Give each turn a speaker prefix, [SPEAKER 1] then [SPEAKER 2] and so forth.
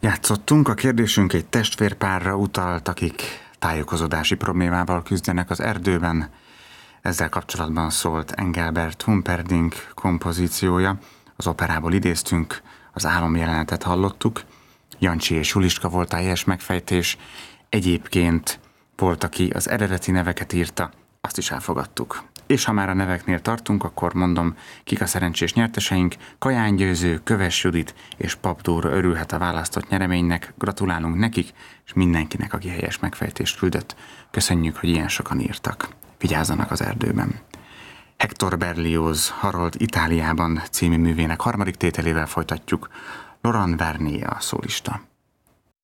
[SPEAKER 1] Játszottunk, a kérdésünk egy testvérpárra utalt, akik tájékozódási problémával küzdenek az erdőben. Ezzel kapcsolatban szólt Engelbert Humperdinck kompozíciója. Az operából idéztünk, az álomjelenetet hallottuk. Jancsi és Juliska volt a helyes megfejtés. Egyébként volt, aki az eredeti neveket írta, azt is elfogadtuk. És ha már a neveknél tartunk, akkor mondom, kik a szerencsés nyerteseink. Kaján Győző, Köves Judit és Pap Dóra örülhet a választott nyereménynek. Gratulálunk nekik, és mindenkinek, aki helyes megfejtést küldött. Köszönjük, hogy ilyen sokan írtak. Vigyázzanak az erdőben. Hector Berlioz Harold Itáliában című művének harmadik tételével folytatjuk. Laurent Garnier a szólista.